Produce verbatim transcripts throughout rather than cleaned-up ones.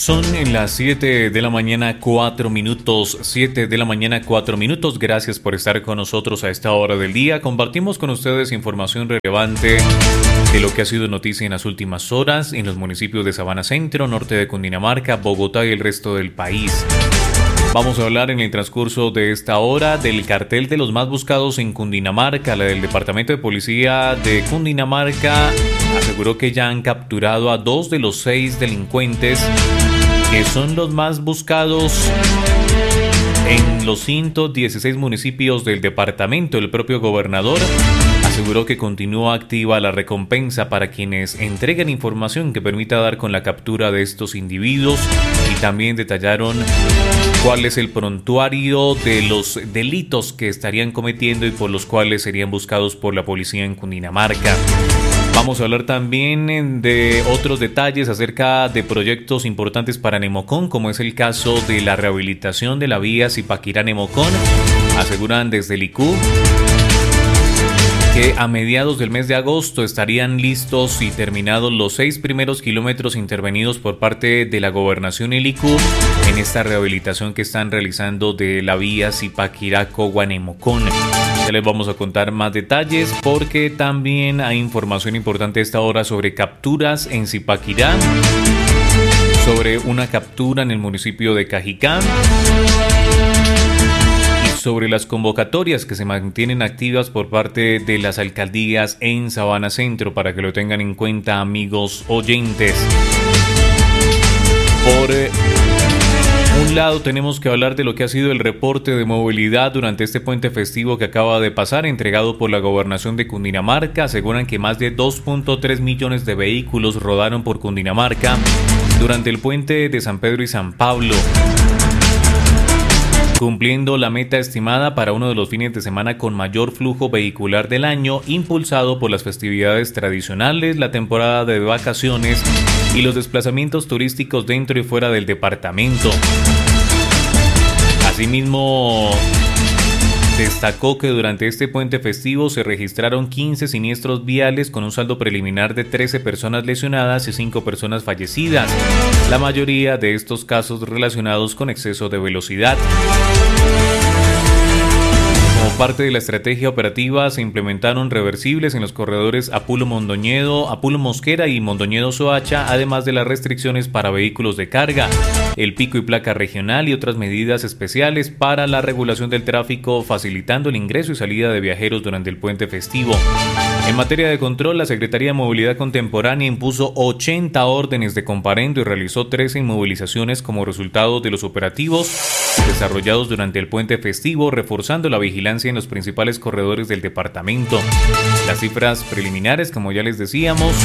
Son en las siete de la mañana, cuatro minutos, siete de la mañana, cuatro minutos. Gracias por estar con nosotros a esta hora del día. Compartimos con ustedes información relevante de lo que ha sido noticia en las últimas horas en los municipios de Sabana Centro, norte de Cundinamarca, Bogotá y el resto del país. Vamos a hablar en el transcurso de esta hora del cartel de los más buscados en Cundinamarca. La del Departamento de Policía de Cundinamarca aseguró que ya han capturado a dos de los seis delincuentes que son los más buscados en los ciento dieciséis municipios del departamento. El propio gobernador aseguró que continúa activa la recompensa para quienes entreguen información que permita dar con la captura de estos individuos, y también detallaron cuál es el prontuario de los delitos que estarían cometiendo y por los cuales serían buscados por la policía en Cundinamarca. Vamos a hablar también de otros detalles acerca de proyectos importantes para Nemocón, como es el caso de la rehabilitación de la vía Zipaquirá-Nemocón. Aseguran desde el I C U que a mediados del mes de agosto estarían listos y terminados los seis primeros kilómetros intervenidos por parte de la Gobernación y el I C U en esta rehabilitación que están realizando de la vía Zipaquirá-Cogua-Nemocón. Ya les vamos a contar más detalles porque también hay información importante a esta hora sobre capturas en Zipaquirá, sobre una captura en el municipio de Cajicá y sobre las convocatorias que se mantienen activas por parte de las alcaldías en Sabana Centro, para que lo tengan en cuenta, amigos oyentes. Por eh, un lado, tenemos que hablar de lo que ha sido el reporte de movilidad durante este puente festivo que acaba de pasar, entregado por la Gobernación de Cundinamarca. Aseguran que más de dos punto tres millones de vehículos rodaron por Cundinamarca durante el puente de San Pedro y San Pablo, cumpliendo la meta estimada para uno de los fines de semana con mayor flujo vehicular del año, impulsado por las festividades tradicionales, la temporada de vacaciones y los desplazamientos turísticos dentro y fuera del departamento. Asimismo, destacó que durante este puente festivo se registraron quince siniestros viales con un saldo preliminar de trece personas lesionadas y cinco personas fallecidas, la mayoría de estos casos relacionados con exceso de velocidad. Como parte de la estrategia operativa, se implementaron reversibles en los corredores Apulo-Mondoñedo, Apulo-Mosquera y Mondoñedo-Soacha, además de las restricciones para vehículos de carga, el pico y placa regional y otras medidas especiales para la regulación del tráfico, facilitando el ingreso y salida de viajeros durante el puente festivo. En materia de control, la Secretaría de Movilidad Contemporánea impuso ochenta órdenes de comparendo y realizó trece inmovilizaciones como resultado de los operativos desarrollados durante el puente festivo, reforzando la vigilancia en los principales corredores del departamento. Las cifras preliminares, como ya les decíamos,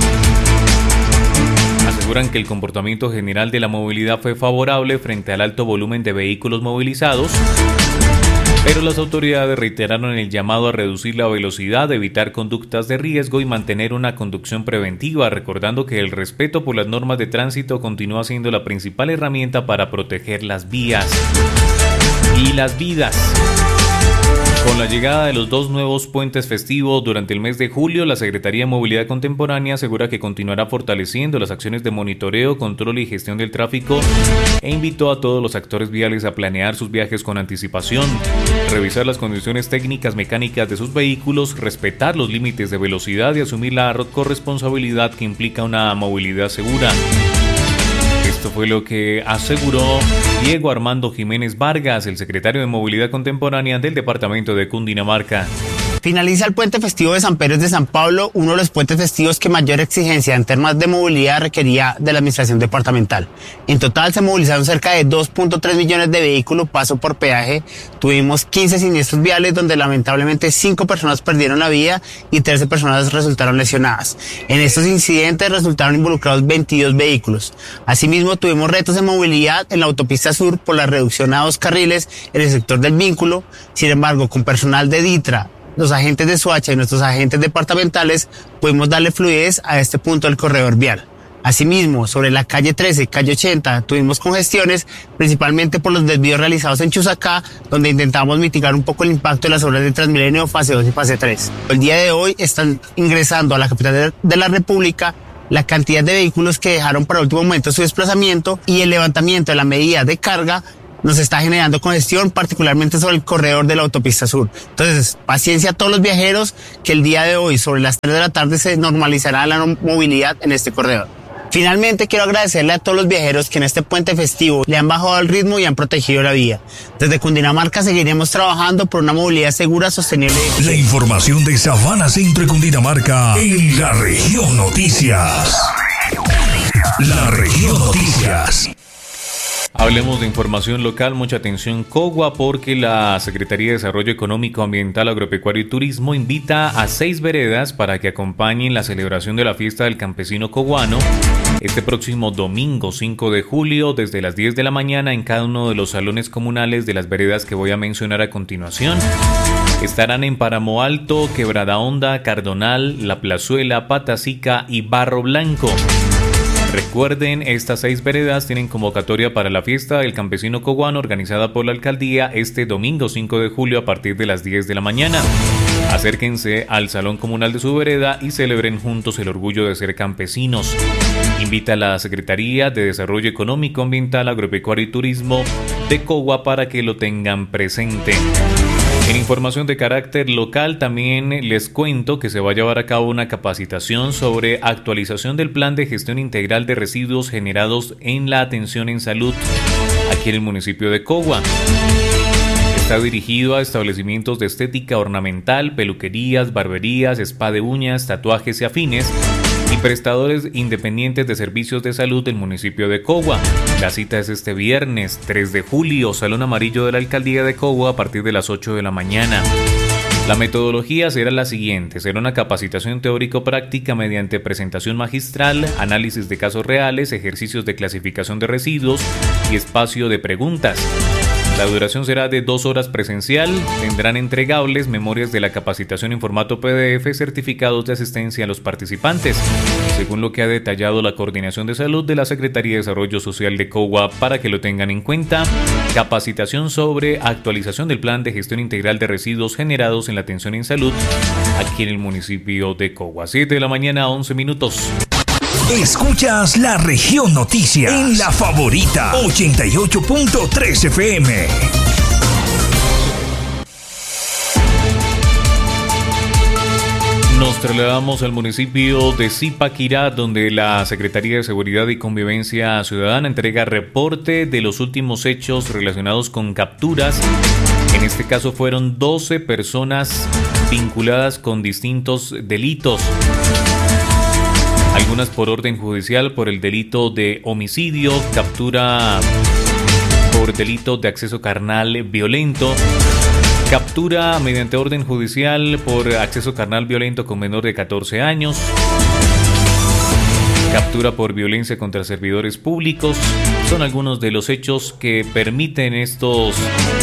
aseguran que el comportamiento general de la movilidad fue favorable frente al alto volumen de vehículos movilizados, pero las autoridades reiteraron el llamado a reducir la velocidad, evitar conductas de riesgo y mantener una conducción preventiva, recordando que el respeto por las normas de tránsito continúa siendo la principal herramienta para proteger las vías y las vidas. Con la llegada de los dos nuevos puentes festivos durante el mes de julio, la Secretaría de Movilidad Contemporánea asegura que continuará fortaleciendo las acciones de monitoreo, control y gestión del tráfico e invitó a todos los actores viales a planear sus viajes con anticipación, revisar las condiciones técnicas mecánicas de sus vehículos, respetar los límites de velocidad y asumir la corresponsabilidad que implica una movilidad segura. Esto fue lo que aseguró Diego Armando Jiménez Vargas, el secretario de Movilidad Contemporánea del departamento de Cundinamarca. Finaliza el puente festivo de San Pedro de San Pablo, uno de los puentes festivos que mayor exigencia en temas de movilidad requería de la administración departamental. En total se movilizaron cerca de dos punto tres millones de vehículos paso por peaje. Tuvimos quince siniestros viales donde lamentablemente cinco personas perdieron la vida y trece personas resultaron lesionadas. En estos incidentes resultaron involucrados veintidós vehículos. Asimismo tuvimos retos de movilidad en la autopista sur por la reducción a dos carriles en el sector del vínculo. Sin embargo, con personal de DITRA, los agentes de Soacha y nuestros agentes departamentales pudimos darle fluidez a este punto del corredor vial. Asimismo, sobre la calle trece, calle ochenta, tuvimos congestiones, principalmente por los desvíos realizados en Chusacá, donde intentamos mitigar un poco el impacto de las obras de Transmilenio fase dos y fase tres. El día de hoy están ingresando a la capital de la República la cantidad de vehículos que dejaron para último momento su desplazamiento y el levantamiento de la medida de carga nos está generando congestión, particularmente sobre el corredor de la autopista sur. Entonces, paciencia a todos los viajeros, que el día de hoy, sobre las tres de la tarde, se normalizará la movilidad en este corredor. Finalmente, quiero agradecerle a todos los viajeros que en este puente festivo le han bajado el ritmo y han protegido la vía. Desde Cundinamarca seguiremos trabajando por una movilidad segura, sostenible. La información de Sabana Centro y Cundinamarca en la Región Noticias. La Región Noticias. Hablemos de información local, mucha atención Cogua, porque la Secretaría de Desarrollo Económico, Ambiental, Agropecuario y Turismo invita a seis veredas para que acompañen la celebración de la fiesta del campesino coguano este próximo domingo cinco de julio desde las diez de la mañana en cada uno de los salones comunales de las veredas que voy a mencionar a continuación. Estarán en Páramo Alto, Quebrada Honda, Cardonal, La Plazuela, Patacica y Barro Blanco. Recuerden, estas seis veredas tienen convocatoria para la fiesta del campesino coguano organizada por la alcaldía este domingo cinco de julio a partir de las diez de la mañana. Acérquense al salón comunal de su vereda y celebren juntos el orgullo de ser campesinos. Invita a la Secretaría de Desarrollo Económico, Ambiental, Agropecuario y Turismo de Cogua para que lo tengan presente. En información de carácter local también les cuento que se va a llevar a cabo una capacitación sobre actualización del plan de gestión integral de residuos generados en la atención en salud aquí en el municipio de Cogua. Está dirigido a establecimientos de estética ornamental, peluquerías, barberías, spa de uñas, tatuajes y afines y prestadores independientes de servicios de salud del municipio de Cogua. La cita es este viernes tres de julio, Salón Amarillo de la Alcaldía de Cogua a partir de las ocho de la mañana. La metodología será la siguiente: será una capacitación teórico-práctica mediante presentación magistral, análisis de casos reales, ejercicios de clasificación de residuos y espacio de preguntas. La duración será de dos horas presencial. Tendrán entregables memorias de la capacitación en formato P D F, certificados de asistencia a los participantes, según lo que ha detallado la Coordinación de Salud de la Secretaría de Desarrollo Social de Cogua, para que lo tengan en cuenta. Capacitación sobre actualización del plan de gestión integral de residuos generados en la atención en salud aquí en el municipio de Cogua. siete de la mañana, once minutos. Escuchas La Región Noticias en La Favorita ochenta y ocho punto tres F M. Nos trasladamos al municipio de Zipaquirá, donde la Secretaría de Seguridad y Convivencia Ciudadana entrega reporte de los últimos hechos relacionados con capturas. En este caso fueron doce personas vinculadas con distintos delitos. Algunas por orden judicial por el delito de homicidio, captura por delito de acceso carnal violento, captura mediante orden judicial por acceso carnal violento con menor de catorce años, captura por violencia contra servidores públicos. Son algunos de los hechos que permiten estos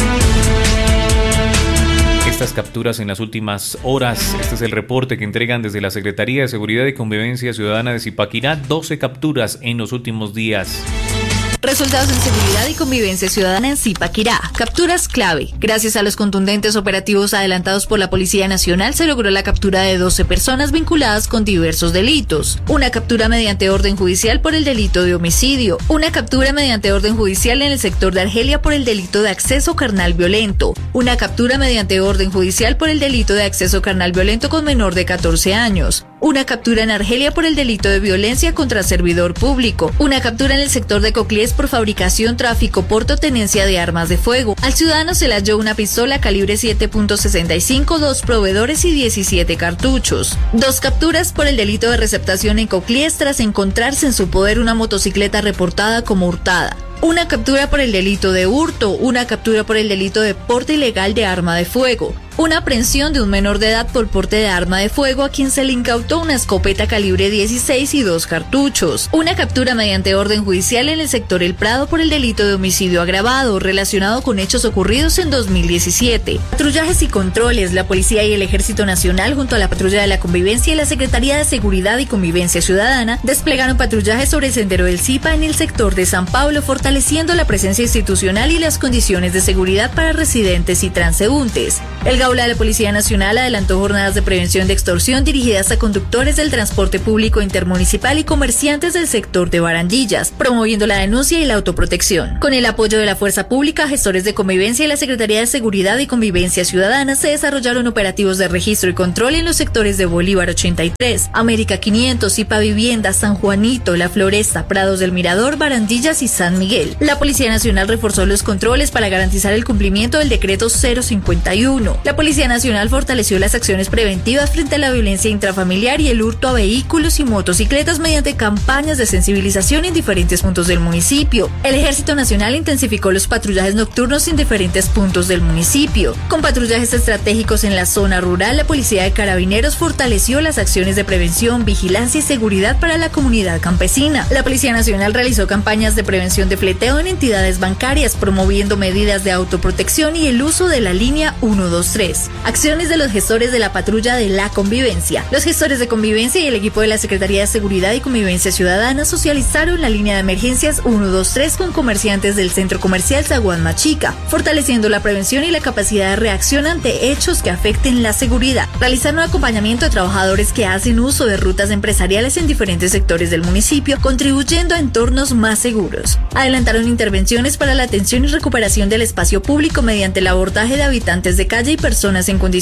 Estas capturas en las últimas horas. Este es el reporte que entregan desde la Secretaría de Seguridad y Convivencia Ciudadana de Zipaquirá. doce capturas en los últimos días. Resultados en seguridad y convivencia ciudadana en Zipaquirá. Capturas clave. Gracias a los contundentes operativos adelantados por la Policía Nacional, se logró la captura de doce personas vinculadas con diversos delitos. Una captura mediante orden judicial por el delito de homicidio. Una captura mediante orden judicial en el sector de Argelia por el delito de acceso carnal violento. Una captura mediante orden judicial por el delito de acceso carnal violento con menor de catorce años. Una captura en Argelia por el delito de violencia contra servidor público. Una captura en el sector de Coclés por fabricación, tráfico, porte o tenencia de armas de fuego. Al ciudadano se le halló una pistola calibre siete punto sesenta y cinco, dos proveedores y diecisiete cartuchos. Dos capturas por el delito de receptación en Coclés tras encontrarse en su poder una motocicleta reportada como hurtada. Una captura por el delito de hurto. Una captura por el delito de porte ilegal de arma de fuego. Una aprehensión de un menor de edad por porte de arma de fuego a quien se le incautó una escopeta calibre dieciséis y dos cartuchos. Una captura mediante orden judicial en el sector El Prado por el delito de homicidio agravado relacionado con hechos ocurridos en dos mil diecisiete. Patrullajes y controles. La Policía y el Ejército Nacional junto a la Patrulla de la Convivencia y la Secretaría de Seguridad y Convivencia Ciudadana desplegaron patrullajes sobre el Sendero del Zipa en el sector de San Pablo, fortaleciendo la presencia institucional y las condiciones de seguridad para residentes y transeúntes. El Aula de la Policía Nacional adelantó jornadas de prevención de extorsión dirigidas a conductores del transporte público intermunicipal y comerciantes del sector de Barandillas, promoviendo la denuncia y la autoprotección. Con el apoyo de la Fuerza Pública, gestores de convivencia y la Secretaría de Seguridad y Convivencia Ciudadana se desarrollaron operativos de registro y control en los sectores de Bolívar ochenta y tres, América quinientos, Ipa Vivienda, San Juanito, La Floresta, Prados del Mirador, Barandillas y San Miguel. La Policía Nacional reforzó los controles para garantizar el cumplimiento del decreto cero cincuenta y uno. La Policía Nacional fortaleció las acciones preventivas frente a la violencia intrafamiliar y el hurto a vehículos y motocicletas mediante campañas de sensibilización en diferentes puntos del municipio. El Ejército Nacional intensificó los patrullajes nocturnos en diferentes puntos del municipio. Con patrullajes estratégicos en la zona rural, la Policía de Carabineros fortaleció las acciones de prevención, vigilancia y seguridad para la comunidad campesina. La Policía Nacional realizó campañas de prevención de fleteo en entidades bancarias, promoviendo medidas de autoprotección y el uso de la línea ciento veintitrés. Acciones de los gestores de la patrulla de la convivencia. Los gestores de convivencia y el equipo de la Secretaría de Seguridad y Convivencia Ciudadana socializaron la línea de emergencias ciento veintitrés con comerciantes del centro comercial Zaguán Machica, fortaleciendo la prevención y la capacidad de reacción ante hechos que afecten la seguridad. Realizaron acompañamiento a trabajadores que hacen uso de rutas empresariales en diferentes sectores del municipio, contribuyendo a entornos más seguros. Adelantaron intervenciones para la atención y recuperación del espacio público mediante el abordaje de habitantes de calle y personas en condiciones